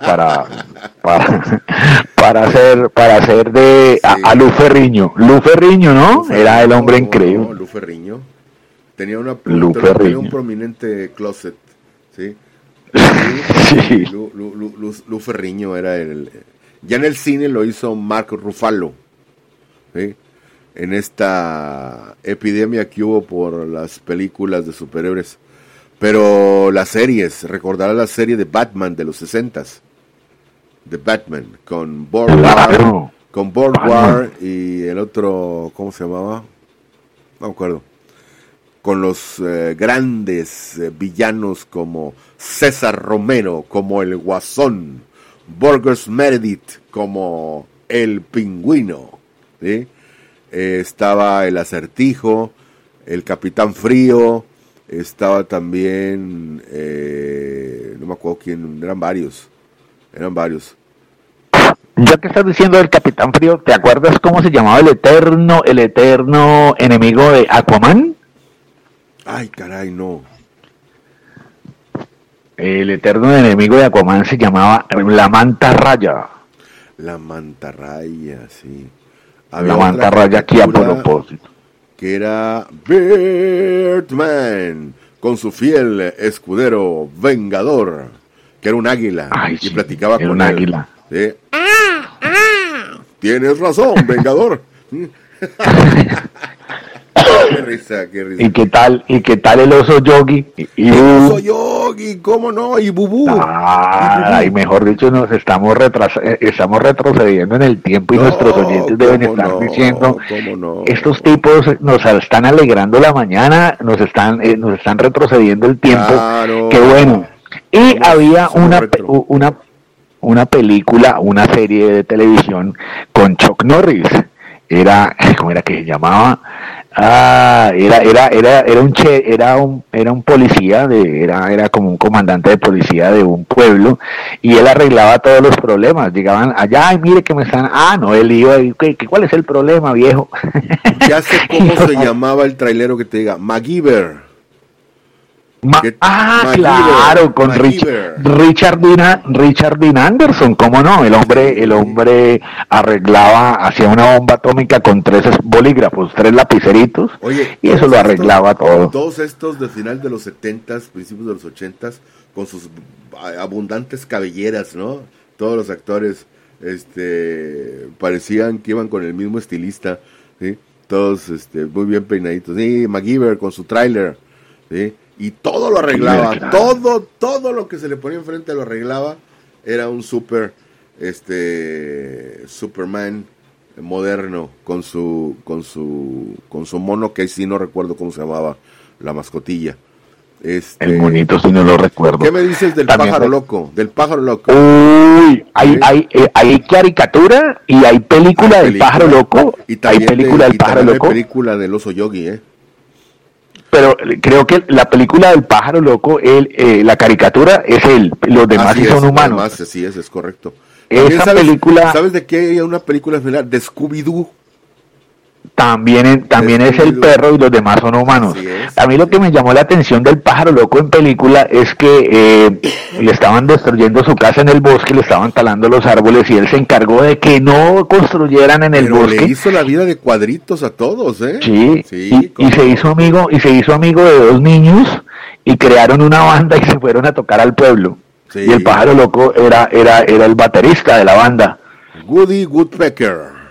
Speaker 2: hacer de a Lu Ferriño? Lu Ferriño, ¿no? Era el Hombre Increíble.
Speaker 1: No, Lu Ferriño. Tenía un prominente closet, ¿sí?
Speaker 2: Sí.
Speaker 1: Lu Ferriño era ya en el cine lo hizo Mark Ruffalo, ¿sí? En esta epidemia que hubo por las películas de superhéroes. Pero las series, recordarás la serie de Batman de los 60s, de Batman, con Borgward y el otro, ¿cómo se llamaba? No me acuerdo. Con los grandes villanos como César Romero, como el Guasón, Burgess Meredith como el Pingüino, ¿sí? Estaba el Acertijo, el Capitán Frío, estaba también, no me acuerdo quién, eran varios.
Speaker 2: Ya que estás diciendo del Capitán Frío, ¿te acuerdas cómo se llamaba el eterno enemigo de Aquaman?
Speaker 1: Ay, caray, no.
Speaker 2: El eterno enemigo de Aquaman se llamaba la Mantarraya.
Speaker 1: La Mantarraya, sí.
Speaker 2: La Mantarraya aquí a propósito.
Speaker 1: Que era Birdman, con su fiel escudero Vengador, que era un águila.
Speaker 2: Ay,
Speaker 1: y platicaba con él.
Speaker 2: Era un águila.
Speaker 1: ¿Sí? Tienes razón, Vengador. Qué risa.
Speaker 2: ¿Y qué tal el oso Yogi?
Speaker 1: El oso Yogi, ¿cómo no? Y Bubú.
Speaker 2: Y mejor dicho, nos estamos retrocediendo en el tiempo y nuestros oyentes deben estar diciendo: estos tipos nos están alegrando la mañana, nos están retrocediendo el tiempo.
Speaker 1: Claro.
Speaker 2: Qué bueno. Y había una película, una serie de televisión con Chuck Norris. ¿Cómo era que se llamaba? Era un policía, era como un comandante de policía de un pueblo, y él arreglaba todos los problemas. Llegaban allá, ay, mire que me están, él iba, ¿cuál es el problema, viejo?
Speaker 1: Ya sé cómo se llamaba el trailero que te diga, MacGyver.
Speaker 2: Claro, con Richard Dean Anderson, ¿cómo no? El hombre hacía una bomba atómica con 3 bolígrafos, 3 lapiceritos.
Speaker 1: Oye,
Speaker 2: y eso lo arreglaba todo.
Speaker 1: Todos estos de final de los 70s, principios de los 80s, con sus abundantes cabelleras, ¿no? Todos los actores parecían que iban con el mismo estilista, ¿sí? todos muy bien peinaditos. Sí, MacGyver con su tráiler, ¿sí? Y todo lo arreglaba, claro. todo lo que se le ponía enfrente lo arreglaba. Era un Superman moderno con su mono, que sí no recuerdo cómo se llamaba, la mascotilla.
Speaker 2: El monito sí no lo recuerdo.
Speaker 1: ¿Qué me dices del pájaro loco? Del pájaro loco.
Speaker 2: Uy, hay caricatura y hay película del pájaro loco.
Speaker 1: Y también
Speaker 2: hay película del pájaro loco.
Speaker 1: Hay película del oso Yogi,
Speaker 2: Pero creo que la película del pájaro loco, la caricatura es él, los demás sí son humanos.
Speaker 1: Además, sí es correcto.
Speaker 2: Esa película.
Speaker 1: ¿Sabes de qué hay una película similar? De Scooby-Doo.
Speaker 2: También es el perro y los demás son humanos. A mí lo que me llamó la atención del pájaro loco en película es que le estaban destruyendo su casa en el bosque, le estaban talando los árboles y él se encargó de que no construyeran en el bosque.
Speaker 1: Le hizo la vida de cuadritos a todos, ¿eh?
Speaker 2: Sí, y se hizo amigo de dos niños y crearon una banda y se fueron a tocar al pueblo. Sí. Y el pájaro loco era el baterista de la banda.
Speaker 1: Woody Woodpecker.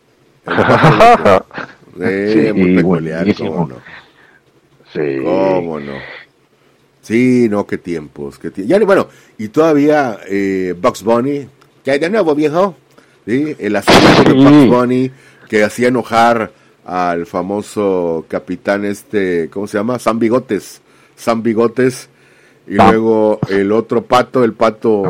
Speaker 1: Muy peculiar, ¿cómo no?
Speaker 2: Sí.
Speaker 1: ¿Cómo no? Sí, no, qué tiempos. Bueno, y todavía Bugs Bunny, ¿qué hay de nuevo, viejo? ¿Sí? El acento de Bugs Bunny que hacía enojar al famoso capitán ¿cómo se llama? Sam Bigotes. Y luego el otro pato, el pato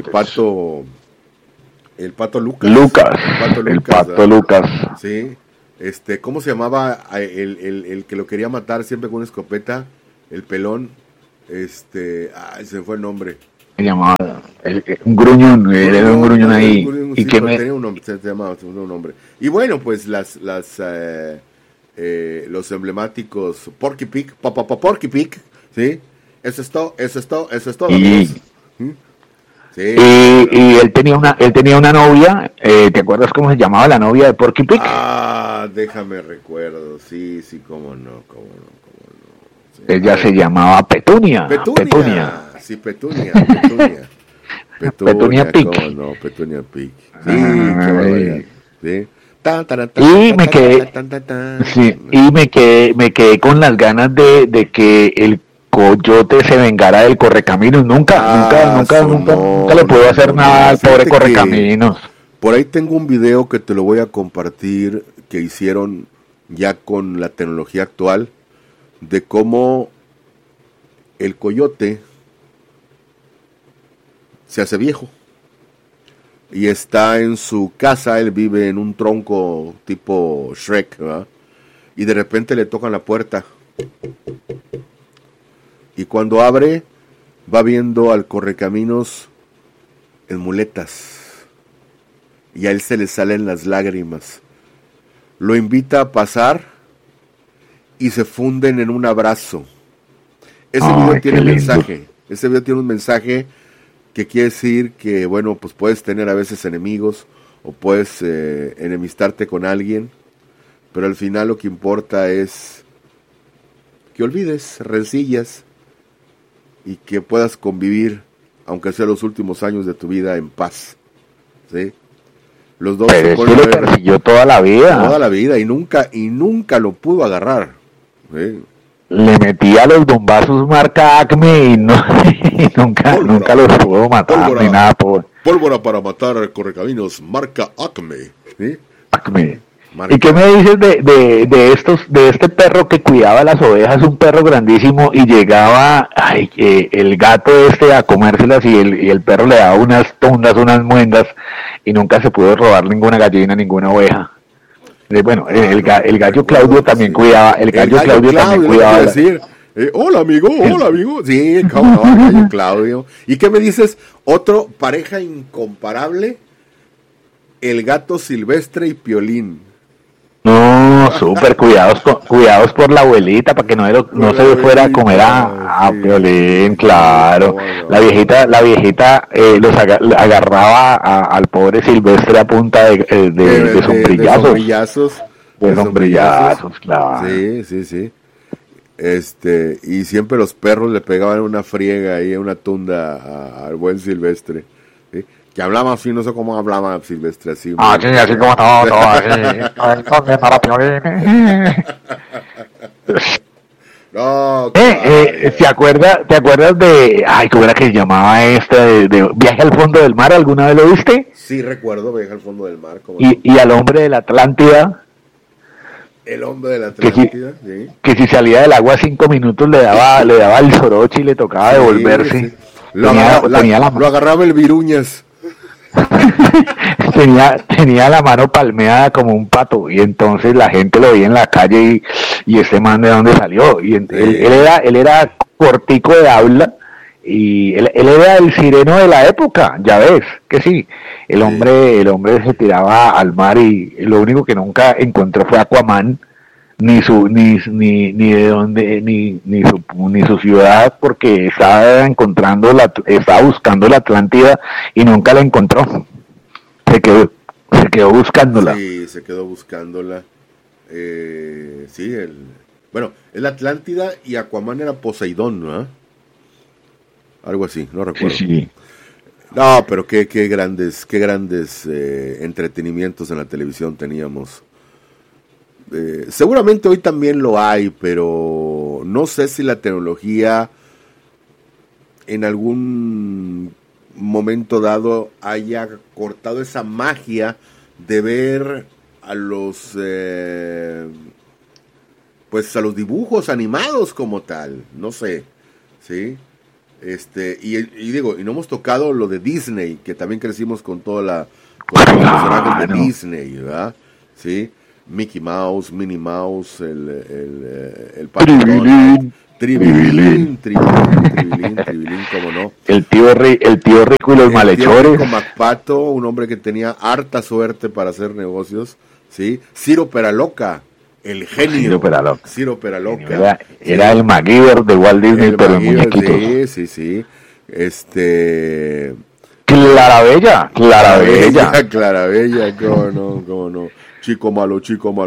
Speaker 1: Lucas. El pato Lucas. Sí. ¿Cómo se llamaba el que lo quería matar siempre con una escopeta? El pelón. Se me fue el nombre.
Speaker 2: Se llamaba un gruñón, era un gruñón ahí.
Speaker 1: ¿Y qué tenía un nombre? Se llamaba un nombre. Y bueno, pues los emblemáticos Porky Pig, Porky Pig, ¿sí? Eso es todo, amigos. Sí,
Speaker 2: y él tenía una novia, ¿te acuerdas cómo se llamaba la novia de Porky Pig?
Speaker 1: Déjame recuerdo, sí, cómo no. Sí,
Speaker 2: ella se llamaba Petunia.
Speaker 1: Sí, Petunia
Speaker 2: Pig.
Speaker 1: Cómo no, Petunia Pig. Sí, qué barbaridad. Sí.
Speaker 2: Y me quedé con las ganas de que el Coyote se vengara del Correcaminos. Nunca le puedo hacer nada al pobre Correcaminos.
Speaker 1: Por ahí tengo un video que te lo voy a compartir, que hicieron ya con la tecnología actual, de cómo el coyote se hace viejo y está en su casa. Él vive en un tronco tipo Shrek, ¿verdad? Y de repente le tocan la puerta. Y cuando abre, va viendo al Correcaminos en muletas. Y a él se le salen las lágrimas. Lo invita a pasar y se funden en un abrazo. Ese video tiene un mensaje. Ese video tiene un mensaje que quiere decir que, bueno, pues puedes tener a veces enemigos o puedes enemistarte con alguien, pero al final lo que importa es que olvides rencillas y que puedas convivir, aunque sea los últimos años de tu vida, en paz. ¿Sí? Los dos
Speaker 2: pero se lo persiguió toda la vida
Speaker 1: y nunca lo pudo agarrar. ¿Sí?
Speaker 2: Le metía los bombazos marca Acme y nunca los pudo matar.
Speaker 1: Pólvora,
Speaker 2: ni nada.
Speaker 1: Pólvora para matar Correcaminos marca Acme. ¿Sí?
Speaker 2: Acme. ¿Y qué me dices de este perro que cuidaba las ovejas? Un perro grandísimo, y llegaba el gato a comérselas, y el perro le daba unas tundas, unas muendas, y nunca se pudo robar ninguna gallina, ninguna oveja. Bueno, el gallo Claudio también cuidaba. El gallo Claudio también cuidaba.
Speaker 1: Decir, hola amigo. Sí, cómo no, el gallo Claudio. ¿Y qué me dices? Otro pareja incomparable, el gato Silvestre y Piolín.
Speaker 2: No, súper cuidados por la abuelita para que no se fuera a comer a Piolín, claro. La viejita los agarraba al pobre Silvestre a punta de sombrillazos. De sombrillazos, claro.
Speaker 1: Sí. Y siempre los perros le pegaban una friega ahí, una tunda al buen Silvestre. ¿Sí? Que hablaba así, no sé cómo hablaba Silvestre, así.
Speaker 2: Sí, así como todo, así. ¿Dónde está la Piolín?
Speaker 1: No,
Speaker 2: ¿te acuerdas de, cómo era que se llamaba esta, de Viaje al fondo del mar? ¿Alguna vez lo viste?
Speaker 1: Sí, recuerdo, Viaje al fondo del mar.
Speaker 2: Y al hombre de la Atlántida.
Speaker 1: El hombre de la Atlántida, sí.
Speaker 2: Que si salía del agua 5 minutos le daba el soroche y le tocaba devolverse.
Speaker 1: Sí. Lo agarraba el Viruñas.
Speaker 2: tenía la mano palmeada como un pato, y entonces la gente lo veía en la calle y este man de dónde salió, y él era cortico de habla, y él era el sireno de la época, ya ves que sí. El hombre se tiraba al mar y lo único que nunca encontró fue Aquaman, ni de dónde, ni su ciudad, porque estaba buscando la Atlántida y nunca la encontró. Se quedó buscándola.
Speaker 1: Sí, se quedó buscándola. Bueno, es la Atlántida y Aquaman era Poseidón, ¿no? Algo así, no recuerdo.
Speaker 2: Sí.
Speaker 1: No, pero qué grandes entretenimientos en la televisión teníamos. Seguramente hoy también lo hay, pero no sé si la tecnología en algún momento dado haya cortado esa magia de ver a los a los dibujos animados como tal, no sé, ¿sí? Y digo, y no hemos tocado lo de Disney, que también crecimos con todos los personajes de Disney, ¿verdad? ¿Sí? Mickey Mouse, Minnie Mouse, el Tribilín, cómo no.
Speaker 2: El tío Rico y los malhechores.
Speaker 1: Rico MacPato, un hombre que tenía harta suerte para hacer negocios, ¿sí? Ciro Peraloca, el genio. Ciro Peraloca.
Speaker 2: Era el MacGyver de Walt Disney, pero en muñequitos.
Speaker 1: Sí.
Speaker 2: Clarabella,
Speaker 1: cómo no. Chico malo.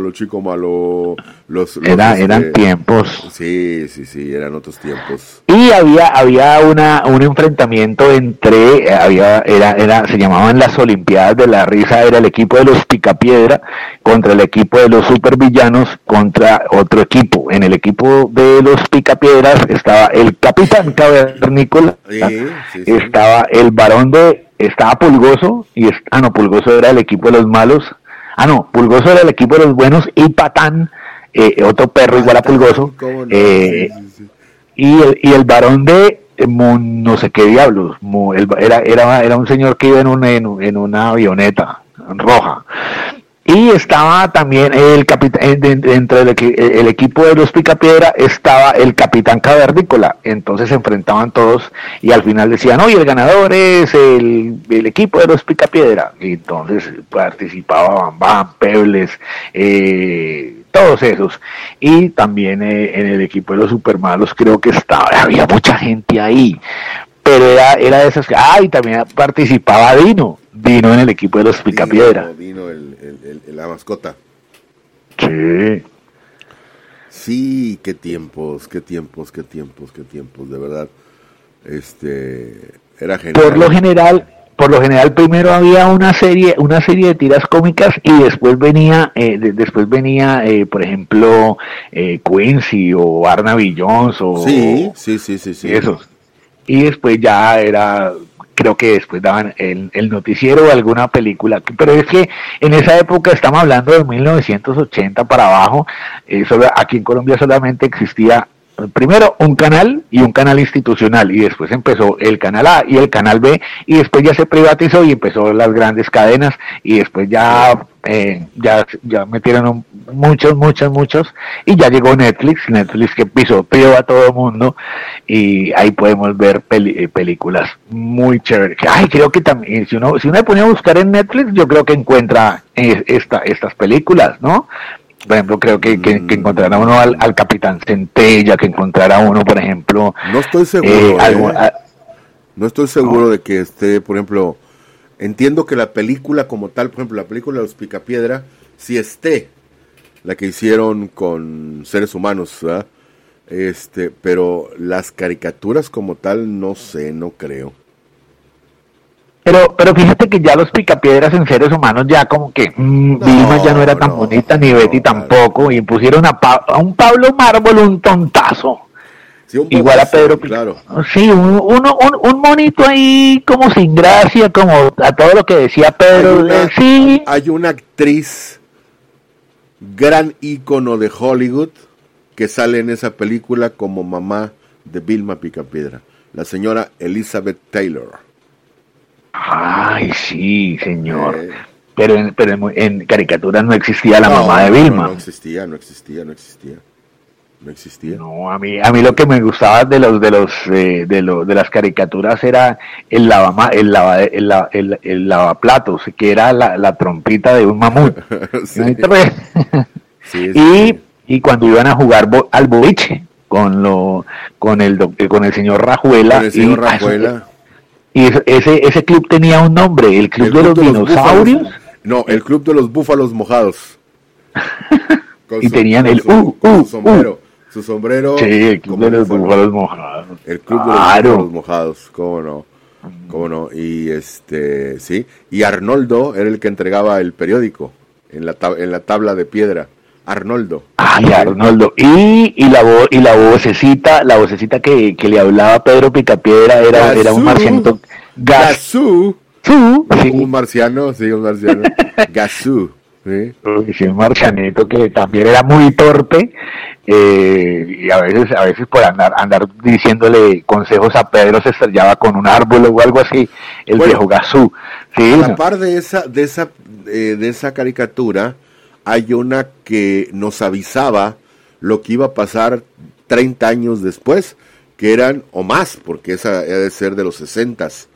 Speaker 2: Eran tiempos.
Speaker 1: Sí, eran otros tiempos.
Speaker 2: Y había un enfrentamiento entre, se llamaban las Olimpiadas de la Risa, era el equipo de los Picapiedra contra el equipo de los Supervillanos contra otro equipo. En el equipo de los Picapiedras estaba el Capitán Cavernícola, estaba el Barón estaba Pulgoso, Pulgoso era el equipo de los malos. Pulgoso era el equipo de los buenos, y Patán, otro perro igual a Pulgoso, y el varón de no sé qué diablos, era un señor que iba en una avioneta roja. Y estaba también el capitán, dentro del equipo de los Picapiedra estaba el Capitán Cavernícola. Entonces se enfrentaban todos y al final decían, y el ganador es el equipo de los Picapiedra. Y entonces participaba Bam, Pebles, todos esos. Y también en el equipo de los Supermalos creo que había mucha gente ahí. Pero era de esas que, y también participaba Dino en el equipo de los Picapiedra.
Speaker 1: Dino, la mascota.
Speaker 2: Sí.
Speaker 1: Sí, qué tiempos, de verdad. Era genial.
Speaker 2: Por lo general primero había una serie de tiras cómicas y después venía por ejemplo Quincy o Barnaby Jones o
Speaker 1: sí.
Speaker 2: Esos. Y después ya creo que después daban el noticiero o alguna película, pero es que en esa época estamos hablando de 1980 para abajo, aquí en Colombia solamente existía primero un canal y un canal institucional, y después empezó el canal A y el canal B, y después ya se privatizó y empezó las grandes cadenas, y después ya metieron muchos, y ya llegó Netflix que pisoteó a todo el mundo, y ahí podemos ver películas muy chéveres. Creo que también, si uno se pone a buscar en Netflix, yo creo que encuentra estas películas, ¿no? Por ejemplo, creo que encontrará uno al Capitán Centella, que encontrará uno, por ejemplo...
Speaker 1: No estoy seguro, no estoy seguro de que esté, por ejemplo... Entiendo que la película como tal, por ejemplo, la película de los Picapiedra, sí esté, la que hicieron con seres humanos, ¿verdad? Pero las caricaturas como tal, no sé, no creo.
Speaker 2: Pero fíjate que ya los picapiedras en seres humanos ya como que Vilma ya no era tan bonita, ni Betty tampoco, y pusieron a un Pablo Mármol un tontazo.
Speaker 1: Sí,
Speaker 2: igual a Pedro,
Speaker 1: claro.
Speaker 2: Sí, un monito ahí como sin gracia, como a todo lo que decía Pedro. Sí.
Speaker 1: Hay una actriz, gran ícono de Hollywood, que sale en esa película como mamá de Vilma Picapiedra, la señora Elizabeth Taylor.
Speaker 2: Ay, sí, señor. Pero en caricaturas no existía la mamá de Vilma.
Speaker 1: No existía.
Speaker 2: No, a mí lo que me gustaba de las caricaturas era el lavaplatos, que era la trompita de un mamut.
Speaker 1: Sí.
Speaker 2: Y cuando iban a jugar al boliche con el señor Rajuela. Y ese club tenía un nombre, el club de los dinosaurios.
Speaker 1: No, el club de los búfalos mojados.
Speaker 2: Y tenían
Speaker 1: su sombrero.
Speaker 2: Sí, el club de los búfalos mojados.
Speaker 1: El club de los búfalos mojados, cómo no. Y sí, y Arnoldo era el que entregaba el periódico en la tabla de piedra. Arnoldo.
Speaker 2: Ay, Arnoldo. Y la vocecita que le hablaba a Pedro Picapiedra era un marcianito.
Speaker 1: Gazú.
Speaker 2: Sí.
Speaker 1: Un marciano. Gazú. Sí,
Speaker 2: un marcianito que también era muy torpe, y a veces por andar diciéndole consejos a Pedro se estrellaba con un árbol o algo así, viejo Gazú. Sí,
Speaker 1: a la par de esa caricatura, hay una que nos avisaba lo que iba a pasar 30 años después, que eran, o más, porque esa ha de ser de los 60s,